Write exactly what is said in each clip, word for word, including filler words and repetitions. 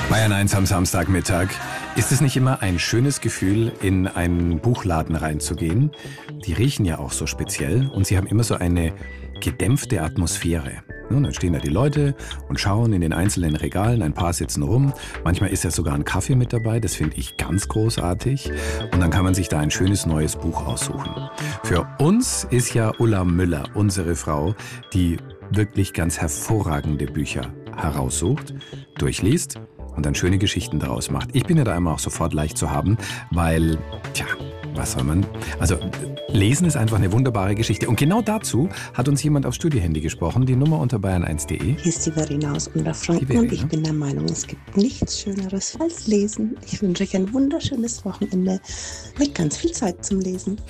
Bayern eins am Samstagmittag. Ist es nicht immer ein schönes Gefühl, in einen Buchladen reinzugehen? Die riechen ja auch so speziell und sie haben immer so eine gedämpfte Atmosphäre. Und dann stehen da die Leute und schauen in den einzelnen Regalen, ein paar sitzen rum. Manchmal ist ja sogar ein Kaffee mit dabei, das finde ich ganz großartig. Und dann kann man sich da ein schönes neues Buch aussuchen. Für uns ist ja Ulla Müller, unsere Frau, die wirklich ganz hervorragende Bücher heraussucht, durchliest und dann schöne Geschichten daraus macht. Ich bin ja da immer auch sofort leicht zu haben, weil, tja, was soll man? Also, Lesen ist einfach eine wunderbare Geschichte. Und genau dazu hat uns jemand aufs Studiohandy gesprochen, die Nummer unter bayern eins punkt de. Hier ist die Verena aus Unterfranken und ich bin der Meinung, es gibt nichts Schöneres als Lesen. Ich wünsche euch ein wunderschönes Wochenende mit ganz viel Zeit zum Lesen.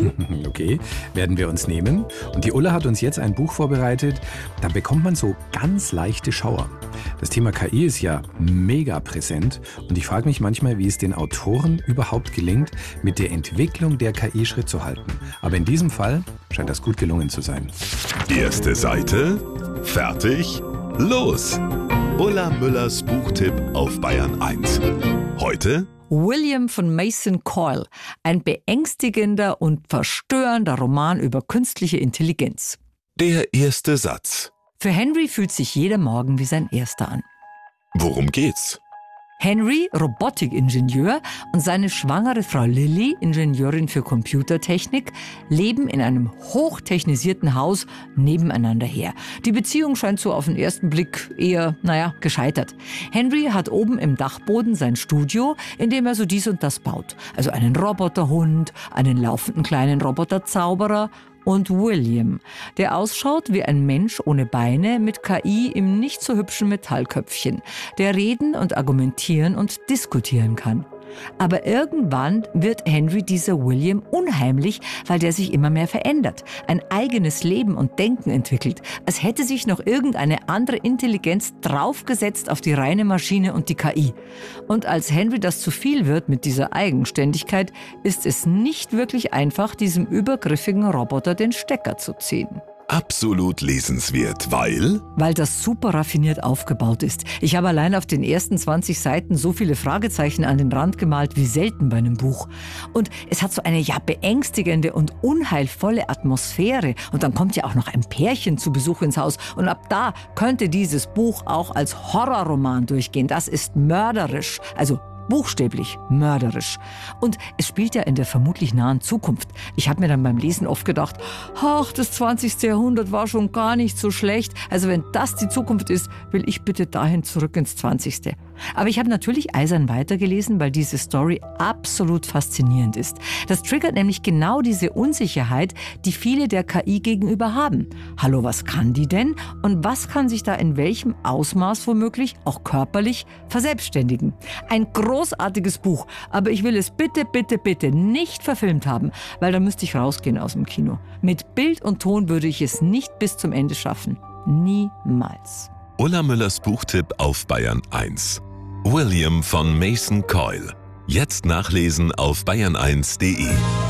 Okay, werden wir uns nehmen. Und die Ulla hat uns jetzt ein Buch vorbereitet, da bekommt man so ganz leichte Schauer. Das Thema K I ist ja mega präsent und ich frage mich manchmal, wie es den Autoren überhaupt gelingt, mit der Entwicklung der K I Schritt zu halten. Aber in diesem Fall scheint das gut gelungen zu sein. Erste Seite, fertig, los! Ulla Müllers Buchtipp auf Bayern eins. Heute William von Mason Coyle, ein beängstigender und verstörender Roman über künstliche Intelligenz. der erste Satz. Für Henry fühlt sich jeder Morgen wie sein erster an. Worum geht's? Henry, Robotikingenieur, und seine schwangere Frau Lily, Ingenieurin für Computertechnik, leben in einem hochtechnisierten Haus nebeneinander her. Die Beziehung scheint so auf den ersten Blick eher, naja, gescheitert. Henry hat oben im Dachboden sein Studio, in dem er so dies und das baut. Also einen Roboterhund, einen laufenden kleinen Roboterzauberer und William, der ausschaut wie ein Mensch ohne Beine mit K I im nicht so hübschen Metallköpfchen, der reden und argumentieren und diskutieren kann. Aber irgendwann wird Henry dieser William unheimlich, weil der sich immer mehr verändert, ein eigenes Leben und Denken entwickelt, als hätte sich noch irgendeine andere Intelligenz draufgesetzt auf die reine Maschine und die K I. Und als Henry das zu viel wird mit dieser Eigenständigkeit, ist es nicht wirklich einfach, diesem übergriffigen Roboter den Stecker zu ziehen. Absolut lesenswert, weil... Weil das super raffiniert aufgebaut ist. Ich habe allein auf den ersten zwanzig Seiten so viele Fragezeichen an den Rand gemalt wie selten bei einem Buch. Und es hat so eine ja beängstigende und unheilvolle Atmosphäre. Und dann kommt ja auch noch ein Pärchen zu Besuch ins Haus. Und ab da könnte dieses Buch auch als Horrorroman durchgehen. Das ist mörderisch. Also buchstäblich mörderisch. Und es spielt ja in der vermutlich nahen Zukunft. Ich habe mir dann beim Lesen oft gedacht, ach, das zwanzigste Jahrhundert war schon gar nicht so schlecht. Also wenn das die Zukunft ist, will ich bitte dahin zurück ins zwanzigste. Aber ich habe natürlich eisern weitergelesen, weil diese Story absolut faszinierend ist. Das triggert nämlich genau diese Unsicherheit, die viele der K I gegenüber haben. Hallo, was kann die denn? Und was kann sich da in welchem Ausmaß womöglich, auch körperlich, verselbstständigen? Ein großartiges Buch, aber ich will es bitte, bitte, bitte nicht verfilmt haben, weil da müsste ich rausgehen aus dem Kino. Mit Bild und Ton würde ich es nicht bis zum Ende schaffen. Niemals. Ulla Müllers Buchtipp auf Bayern eins. William von Mason Coyle. Jetzt nachlesen auf bayern eins punkt de.